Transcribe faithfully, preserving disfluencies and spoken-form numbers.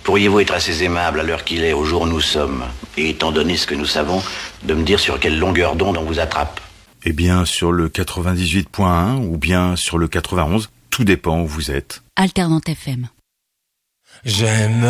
Pourriez-vous être assez aimable à l'heure qu'il est, au jour où nous sommes, et étant donné ce que nous savons, de me dire sur quelle longueur d'onde on vous attrape? Eh bien, sur le quatre-vingt-dix-huit point un ou bien sur le quatre-vingt-onze, tout dépend où vous êtes. Alternante F M. J'aime